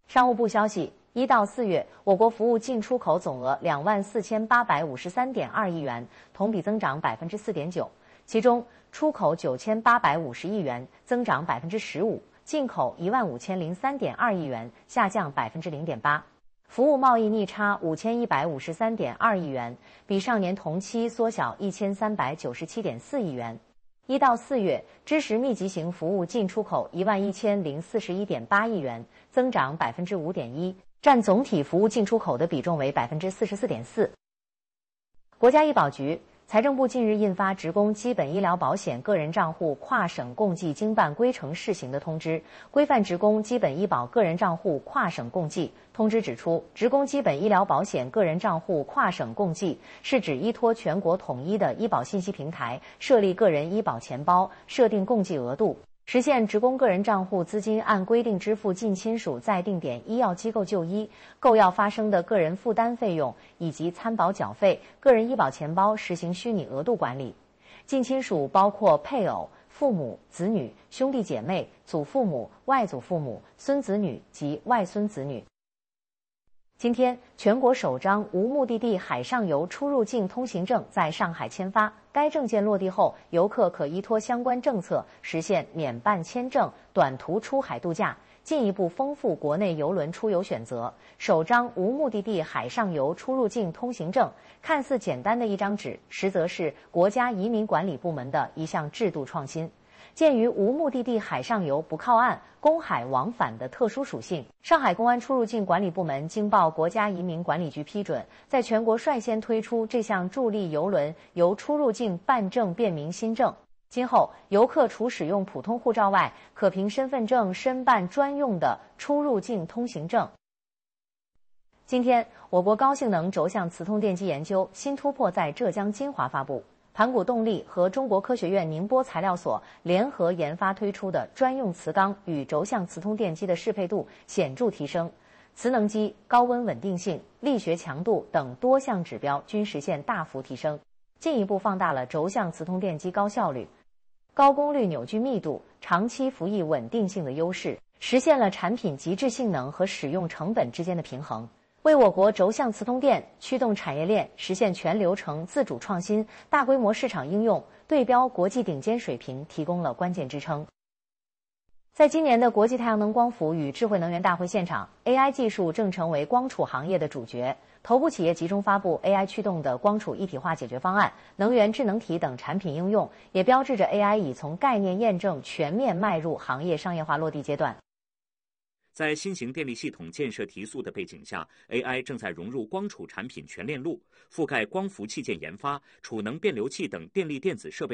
商务部消息，1到4月，我国服务进出口总额24853.2亿元，同比增长4.9%，其中出口9850亿元，增长15%，进口15003.2亿元，下降0.8%。服务贸易逆差5153.2亿元，比上年同期缩小1397.4亿元。1到4月，知识密集型服务进出口11041.8亿元，增长5.1%，占总体服务进出口的比重为44.4%。国家医保局、财政部近日印发《职工基本医疗保险个人账户跨省共计经办规程试行的通知》，规范职工基本医保个人账户跨省共计。通知指出，职工基本医疗保险个人账户跨省共计是指依托全国统一的医保信息平台，设立个人医保钱包，设定共计额度，实现职工个人账户资金按规定支付近亲属在定点医药机构就医、购药发生的个人负担费用以及参保缴费，个人医保钱包实行虚拟额度管理。近亲属包括配偶、父母、子女、兄弟姐妹、祖父母、外祖父母、孙子女及外孙子女。今天，全国首张无目的地海上游出入境通行证在上海签发。该证件落地后，游客可依托相关政策实现免办签证、短途出海度假，进一步丰富国内邮轮出游选择。首张无目的地海上游出入境通行证看似简单的一张纸，实则是国家移民管理部门的一项制度创新。鉴于无目的地海上游不靠岸、公海往返的特殊属性，上海公安出入境管理部门经报国家移民管理局批准，在全国率先推出这项助力邮轮由出入境办证便民新政。今后，游客除使用普通护照外，可凭身份证申办专用的出入境通行证。今天，我国高性能轴向磁通电机研究新突破在浙江金华发布。盘古动力和中国科学院宁波材料所联合研发推出的专用磁钢与轴向磁通电机的适配度显著提升，磁能机高温稳定性、力学强度等多项指标均实现大幅提升，进一步放大了轴向磁通电机高效率、高功率扭矩密度、长期服役稳定性的优势，实现了产品极致性能和使用成本之间的平衡，为我国轴向磁通电驱动产业链实现全流程自主创新、大规模市场应用、对标国际顶尖水平提供了关键支撑。在今年的国际太阳能光伏与智慧能源大会现场， AI 技术正成为光储行业的主角，头部企业集中发布 AI 驱动的光储一体化解决方案、能源智能体等产品应用，也标志着 AI 已从概念验证全面迈入行业商业化落地阶段。 在新型电力系统建设提速的背景下， AI 正在融入光储产品全链路，覆盖光伏器件研发、储能变流器等电力电子设备